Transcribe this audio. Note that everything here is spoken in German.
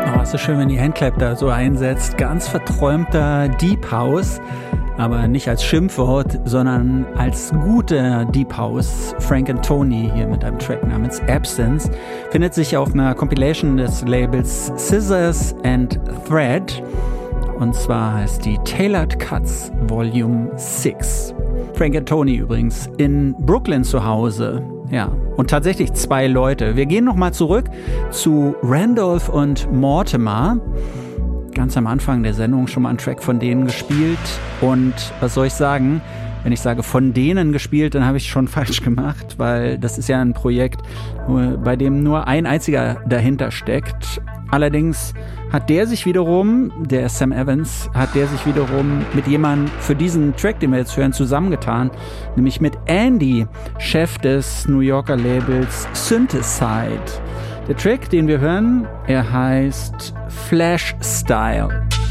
Oh, ist so schön, wenn die Handclap da so einsetzt. Ganz verträumter Deep House, aber nicht als Schimpfwort, sondern als guter Deep House. Frank and Tony hier mit einem Track namens Absence findet sich auf einer Compilation des Labels Scissors and Thread. Und zwar heißt die Tailored Cuts Volume 6. Frank and Tony übrigens in Brooklyn zu Hause. Ja, und tatsächlich 2 Leute. Wir gehen nochmal zurück zu Randolph und Mortimer. Ganz am Anfang der Sendung schon mal einen Track von denen gespielt. Und was soll ich sagen? Wenn ich sage von denen gespielt, dann habe ich schon falsch gemacht, weil das ist ja ein Projekt, bei dem nur ein einziger dahinter steckt. Allerdings hat der sich wiederum, der Sam Evans, mit jemandem für diesen Track, den wir jetzt hören, zusammengetan, nämlich mit Andy, Chef des New Yorker Labels Syntheside. Der Track, den wir hören, er heißt Flash Style.